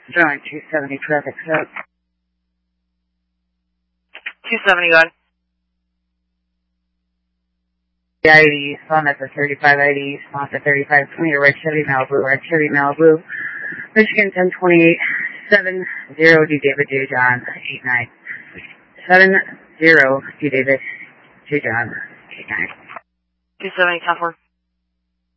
Drawing 270 traffic stop. 270, go ahead. The ID, spawn at the 35 ID, spawn at the 35, 20 red Chevy Malibu, Michigan 1028, 70 D David J John 89. 70 D David J John 89. 270, 10-4.